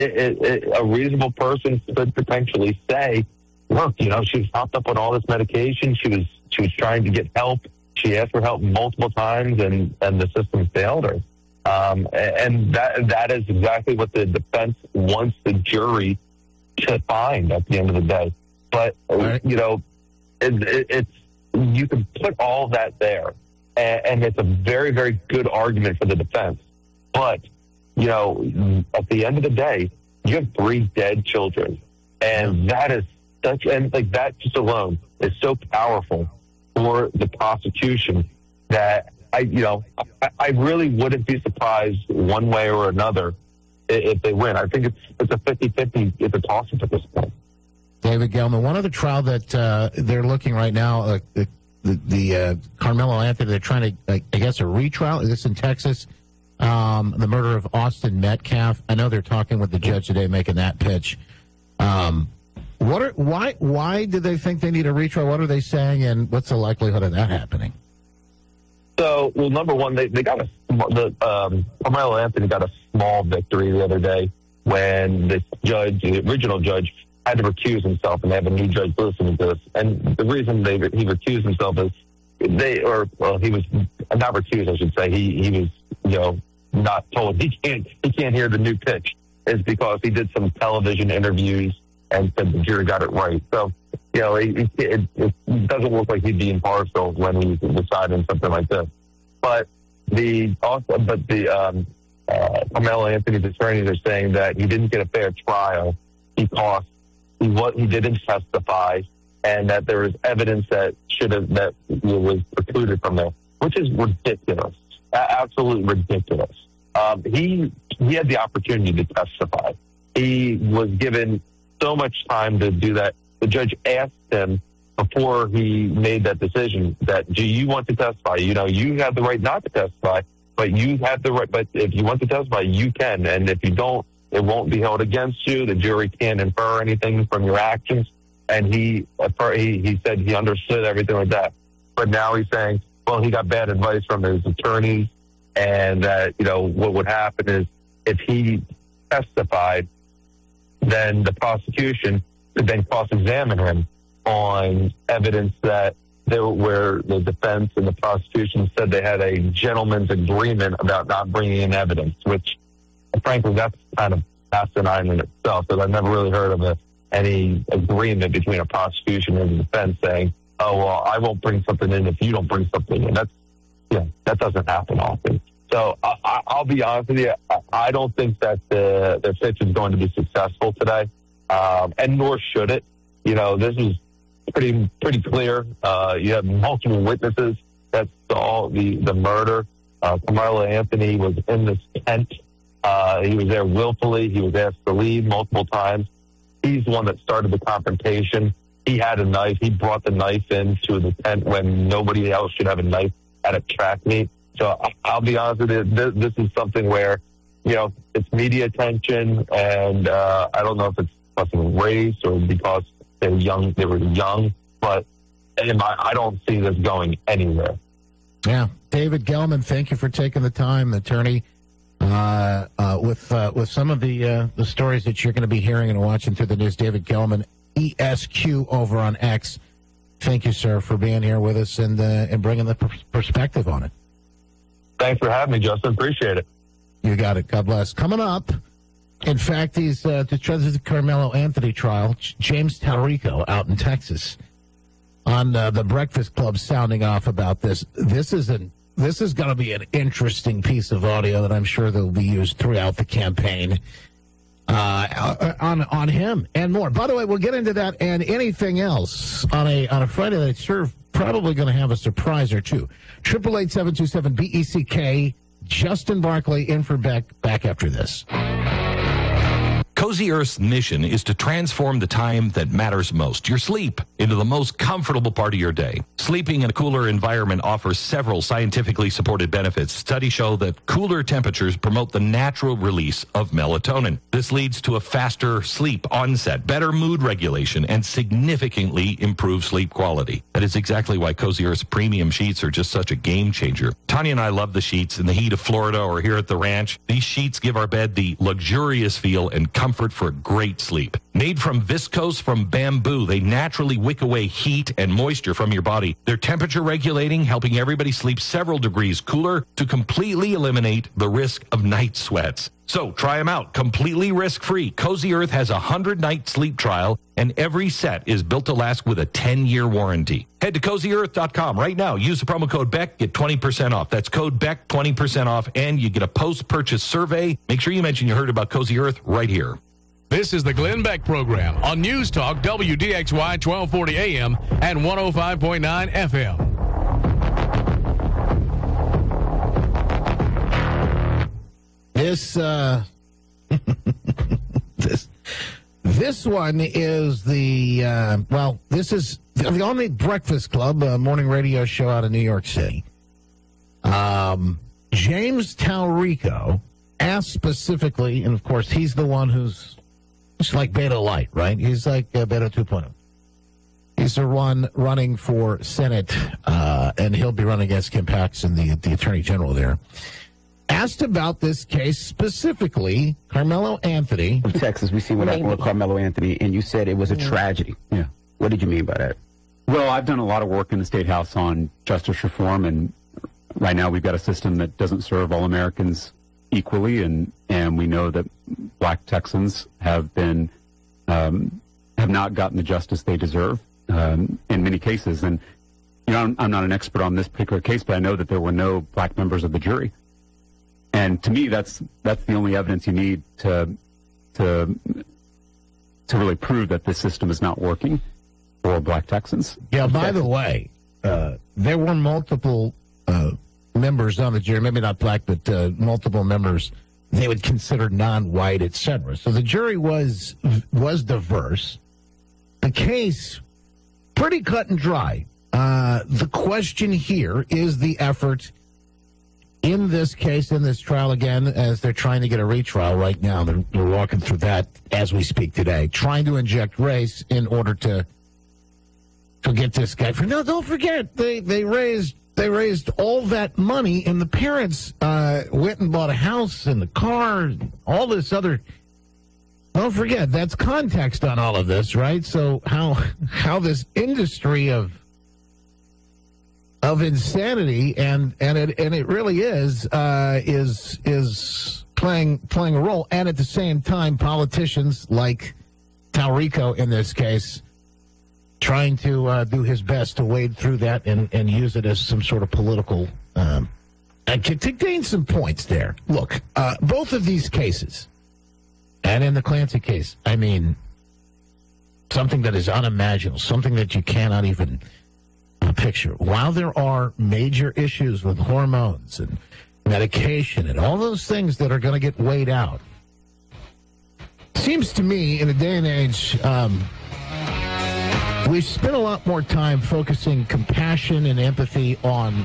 a reasonable person could potentially say, look, she was hopped up on all this medication. She was trying to get help. She asked for help multiple times, and the system failed her. And that is exactly what the defense wants the jury to find at the end of the day. But, right. It's you can put all that there, and it's a very, very good argument for the defense. But, at the end of the day, you have 3 dead children, and that is that just alone is so powerful for the prosecution that I really wouldn't be surprised one way or another if they win. I think it's a 50-50. It's a toss-up at this point. David Gelman, one other trial that they're looking right now, the Carmelo Anthony, they're trying to, I guess, a retrial. Is this in Texas? The murder of Austin Metcalf. I know they're talking with the judge today, making that pitch. Why do they think they need a retrial? What are they saying, and what's the likelihood of that happening? So, well, number one, they got Carmelo Anthony got a small victory the other day when the original judge, had to recuse himself, and they have a new judge listening to this. And the reason he recused himself is he was not recused, I should say. He was, not told he can't hear the new pitch, is because he did some television interviews and said the jury got it right. So, it doesn't look like he'd be impartial when he's deciding something like this. But Carmelo Anthony's attorneys are saying that he didn't get a fair trial because he didn't testify, and that there was evidence that was precluded from there, which is ridiculous, absolutely ridiculous. He had the opportunity to testify. He was given so much time to do that. The judge asked him before he made that decision that, do you want to testify? You have the right not to testify, but you have the right. But if you want to testify, you can, and if you don't, it won't be held against you. The jury can't infer anything from your actions. And he said he understood everything like that. But now he's saying, well, he got bad advice from his attorneys, and that, what would happen is if he testified, then the prosecution could then cross-examine him on evidence where the defense and the prosecution said they had a gentleman's agreement about not bringing in evidence, which, frankly, that's kind of asinine in itself, because I've never really heard of any agreement between a prosecution and the defense saying, oh, well, I won't bring something in if you don't bring something in. That doesn't happen often. So I'll be honest with you, I don't think that their pitch is going to be successful today, and nor should it. This is pretty clear. You have multiple witnesses that saw the murder. Carmelo Anthony was in this tent. He was there willfully. He was asked to leave multiple times. He's the one that started the confrontation. He had a knife. He brought the knife into the tent when nobody else should have a knife at a track meet. So I'll be honest with you, this is something where, it's media attention, and I don't know if it's because of race or because they were young, but I don't see this going anywhere. Yeah. David Gelman, thank you for taking the time, attorney. With some of the stories that you're going to be hearing and watching through the news, David Gelman, ESQ over on X. Thank you, sir, for being here with us and bringing the perspective on it. Thanks for having me, Justin. Appreciate it. You got it. God bless. Coming up, in fact, he's to try the Carmelo Anthony trial. James Tallarico out in Texas on the Breakfast Club sounding off about this. This is going to be an interesting piece of audio that I'm sure that will be used throughout the campaign on him and more. By the way, we'll get into that and anything else on a Friday that's probably going to have a surprise or two. 888-727-BECK. Justin Barkley in for back after this. Cozy Earth's mission is to transform the time that matters most, your sleep, into the most comfortable part of your day. Sleeping in a cooler environment offers several scientifically supported benefits. Studies show that cooler temperatures promote the natural release of melatonin. This leads to a faster sleep onset, better mood regulation, and significantly improved sleep quality. That is exactly why Cozy Earth's premium sheets are just such a game changer. Tanya and I love the sheets in the heat of Florida or here at the ranch. These sheets give our bed the luxurious feel and comfort for a great sleep. Made from viscose from bamboo, they naturally wick away heat and moisture from your body. They're temperature regulating, helping everybody sleep several degrees cooler to completely eliminate the risk of night sweats. So try them out completely risk-free. Cozy Earth has a 100-night sleep trial, and every set is built to last with a 10-year warranty. Head to CozyEarth.com right now. Use the promo code BECK, get 20% off. That's code BECK, 20% off, and you get a post-purchase survey. Make sure you mention you heard about Cozy Earth right here. This is the Glenn Beck Program on News Talk WDXY 1240 AM and 105.9 FM. This one is this is the only Breakfast Club morning radio show out of New York City. James Talrico asked specifically, and of course he's the one who's like Beta Light, right? He's like Beta 2.0. He's the one running for Senate, and he'll be running against Kim Paxton, the Attorney General there. Asked about this case specifically, Carmelo Anthony. From Texas, we see what happened with Carmelo Anthony, and you said it was a tragedy. Yeah. What did you mean by that? Well, I've done a lot of work in the State House on justice reform, and right now we've got a system that doesn't serve all Americans equally, and we know that black Texans have been have not gotten the justice they deserve in many cases. And you know, I'm not an expert on this particular case, but I know that there were no black members of the jury. And to me, that's the only evidence you need to really prove that this system is not working for black Texans. Yeah, by the way, there were multiple members on the jury, maybe not black, but multiple members they would consider non-white, etc. So the jury was diverse. The case, pretty cut and dry. The question here is the effort in this case, in this trial again, as they're trying to get a retrial right now. They're walking through that as we speak today, trying to inject race in order to get this guy. No, don't forget, they raised all that money, and the parents went and bought a house and a car, all this other. Don't forget, that's context on all of this, right? So how this industry of insanity and it really is playing a role, and at the same time, politicians like Talrico in this case trying to do his best to wade through that and use it as some sort of political to gain some points there. Look, both of these cases, and in the Clancy case, I mean, something that is unimaginable, something that you cannot even picture. While there are major issues with hormones and medication and all those things that are going to get weighed out, seems to me in a day and age, we've spent a lot more time focusing compassion and empathy on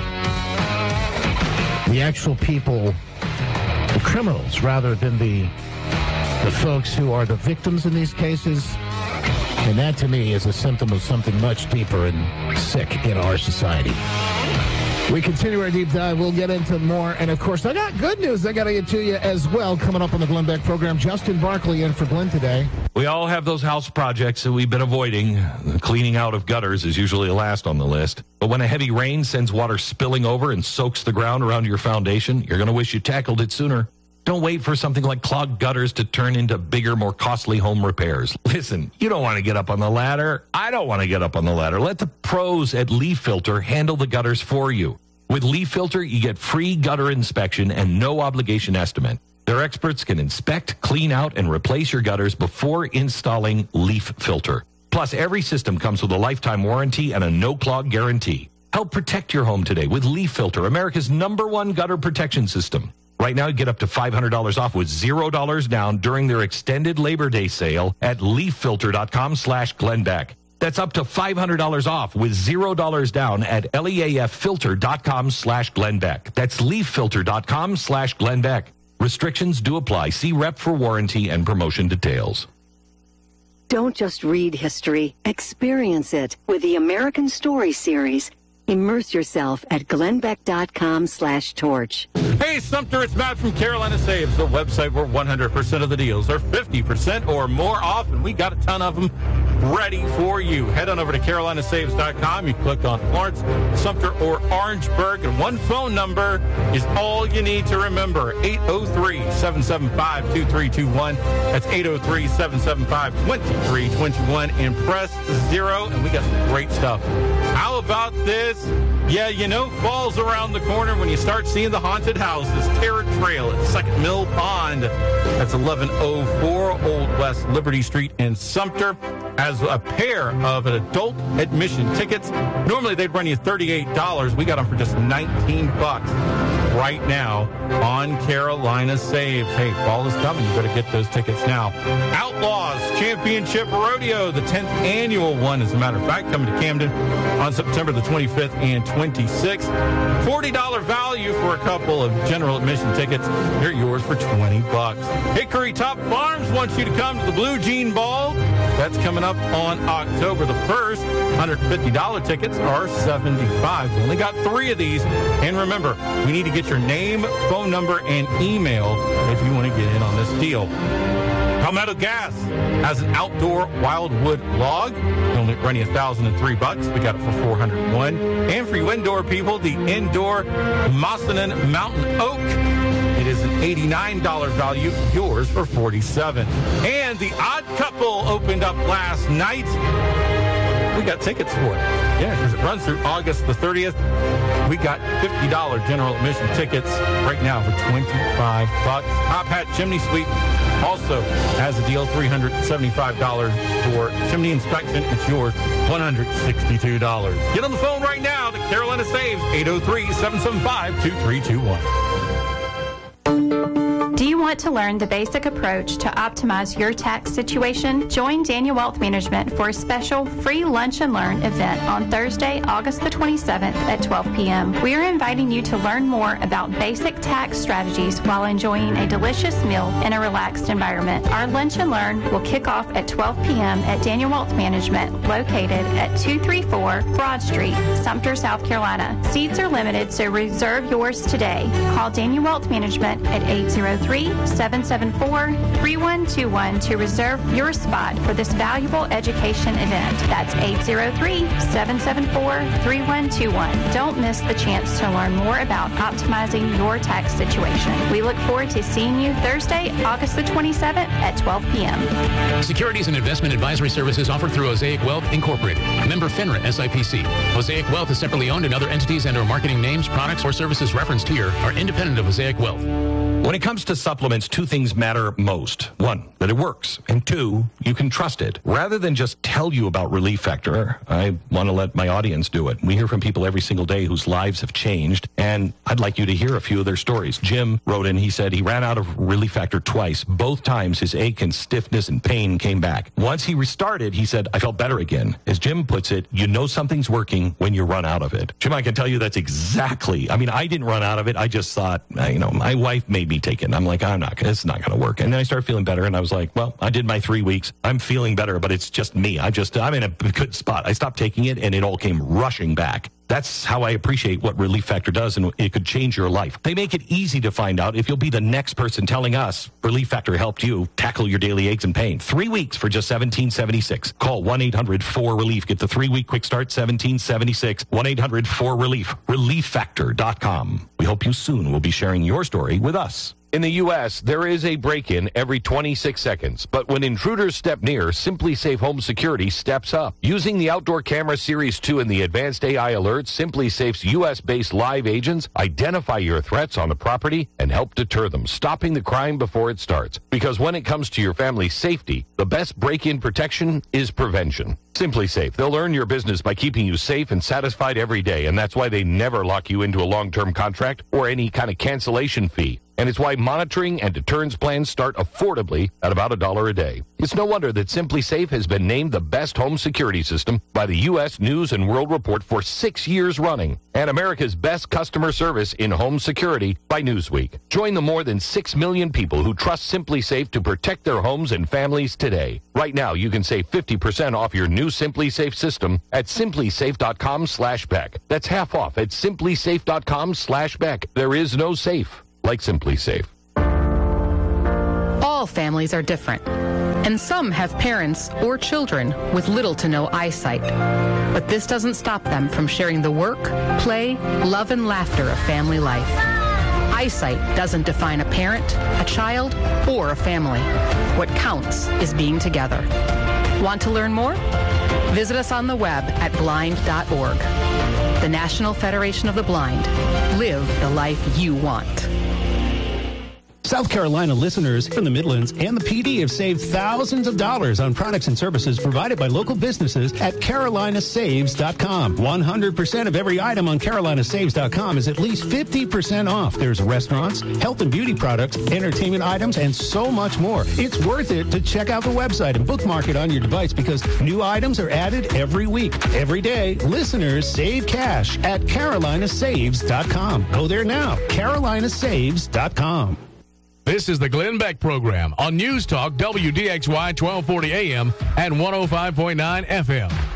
the actual people, the criminals, rather than the folks who are the victims in these cases. And that, to me, is a symptom of something much deeper and sick in our society. We continue our deep dive. We'll get into more. And, of course, I got good news I got to get to you as well coming up on the Glenn Beck program. Justin Barkley in for Glenn today. We all have those house projects that we've been avoiding. The cleaning out of gutters is usually last on the list. But when a heavy rain sends water spilling over and soaks the ground around your foundation, you're going to wish you tackled it sooner. Don't wait for something like clogged gutters to turn into bigger, more costly home repairs. Listen, you don't want to get up on the ladder. I don't want to get up on the ladder. Let the pros at Leaf Filter handle the gutters for you. With Leaf Filter, you get free gutter inspection and no obligation estimate. Their experts can inspect, clean out, and replace your gutters before installing Leaf Filter. Plus, every system comes with a lifetime warranty and a no-clog guarantee. Help protect your home today with Leaf Filter, America's #1 gutter protection system. Right now, get up to $500 off with $0 down during their extended Labor Day sale at leaffilter.com/Glenn That's up to $500 off with $0 down at leaffilter.com/Glenn That's leaffilter.com/Glenn Restrictions do apply. See rep for warranty and promotion details. Don't just read history, experience it with the American Story Series. Immerse yourself at glennbeck.com/torch. Hey, Sumter, it's Matt from Carolina Saves, the website where 100% of the deals are 50% or more off, and we got a ton of them ready for you. Head on over to carolinasaves.com. You click on Florence, Sumter, or Orangeburg, and one phone number is all you need to remember, 803-775-2321. That's 803-775-2321, and press 0, and we got some great stuff. How about this? Yeah, you know, fall's around the corner when you start seeing the haunted houses. Terror Trail at Second Mill Pond. That's 1104 Old West Liberty Street in Sumter. As a pair of adult admission tickets, normally they'd run you $38. We got them for just $19 right now on Carolina Saves. Hey, fall is coming. You better get those tickets now. Outlaws Championship Rodeo, the 10th annual one, as a matter of fact, coming to Camden on September the 25th and 26th. $40 value for a couple of general admission tickets. They're yours for $20. Hickory Top Farms wants you to come to the Blue Jean Ball. That's coming up on October the 1st. $150 tickets are $75. We only got 3 of these. And remember, we need to get your name, phone number, and email if you want to get in on this deal. Palmetto Gas has an outdoor wildwood log. They only run you $1,003. We got it for $401. And for you indoor people, the indoor Mossanon Mountain Oak. It is an $89 value, yours for $47. And the Odd Couple opened up last night. We got tickets for it. Yeah, because it runs through August the 30th. We got $50 general admission tickets right now for $25. Top Hat Chimney Sweep also has a deal, $375 for chimney inspection. It's yours, $162. Get on the phone right now to Carolina Saves, 803-775-2321. Do you want to learn the basic approach to optimize your tax situation? Join Daniel Wealth Management for a special free Lunch and Learn event on Thursday, August the 27th at 12 p.m. We are inviting you to learn more about basic tax strategies while enjoying a delicious meal in a relaxed environment. Our Lunch and Learn will kick off at 12 p.m. at Daniel Wealth Management, located at 234 Broad Street, Sumter, South Carolina. Seats are limited, so reserve yours today. Call Daniel Wealth Management at 803-774-3121 to reserve your spot for this valuable education event. That's 803-774-3121. Don't miss the chance to learn more about optimizing your tax situation. We look forward to seeing you Thursday, August the 27th at 12 p.m. Securities and investment advisory services offered through Osaic Wealth Incorporated. Member FINRA SIPC. Osaic Wealth is separately owned, and other entities and/or marketing names, products, or services referenced here are independent of Osaic Wealth. When it comes to supplements, 2 things matter most. 1, that it works. And 2, you can trust it. Rather than just tell you about Relief Factor, I want to let my audience do it. We hear from people every single day whose lives have changed, and I'd like you to hear a few of their stories. Jim wrote in, he said he ran out of Relief Factor twice. Both times his ache and stiffness and pain came back. Once he restarted, he said, I felt better again. As Jim puts it, you know something's working when you run out of it. Jim, I can tell you that's exactly, I didn't run out of it. I just thought, my wife made me take it. I'm like, it's not going to work. And then I started feeling better, and I was like, well, I did my 3 weeks. I'm feeling better, but it's just me. I'm in a good spot. I stopped taking it, and it all came rushing back. That's how I appreciate what Relief Factor does, and it could change your life. They make it easy to find out if you'll be the next person telling us Relief Factor helped you tackle your daily aches and pain. 3 weeks for just $17.76. Call 1-800-4RELIEF. Get the 3-week quick start, $17.76. 1-800-4RELIEF. ReliefFactor.com. We hope you soon will be sharing your story with us. In the U.S., there is a break-in every 26 seconds. But when intruders step near, SimpliSafe Home Security steps up. Using the Outdoor Camera Series 2 and the advanced AI alerts, SimpliSafe's U.S.-based live agents identify your threats on the property and help deter them, stopping the crime before it starts. Because when it comes to your family's safety, the best break-in protection is prevention. Simply Safe. They'll earn your business by keeping you safe and satisfied every day, and that's why they never lock you into a long-term contract or any kind of cancellation fee. And it's why monitoring and deterrence plans start affordably at about $1 a day. It's no wonder that Simply Safe has been named the best home security system by the U.S. News and World Report for 6 years running, and America's best customer service in home security by Newsweek. Join the more than 6 million people who trust Simply Safe to protect their homes and families today. Right now, you can save 50% off your new Simply Safe system at simplysafe.com/Beck. That's half off at simplysafe.com/Beck. There is no safe like Simply Safe. All families are different, and some have parents or children with little to no eyesight. But this doesn't stop them from sharing the work, play, love, and laughter of family life. Eyesight doesn't define a parent, a child, or a family. What counts is being together. Want to learn more? Visit us on the web at blind.org. The National Federation of the Blind. Live the life you want. South Carolina listeners from the Midlands and the PD have saved thousands of dollars on products and services provided by local businesses at carolinasaves.com. 100% of every item on carolinasaves.com is at least 50% off. There's restaurants, health and beauty products, entertainment items, and so much more. It's worth it to check out the website and bookmark it on your device because new items are added every week. Every day, listeners save cash at carolinasaves.com. Go there now, carolinasaves.com. This is the Glenn Beck Program on News Talk WDXY 1240 AM and 105.9 FM.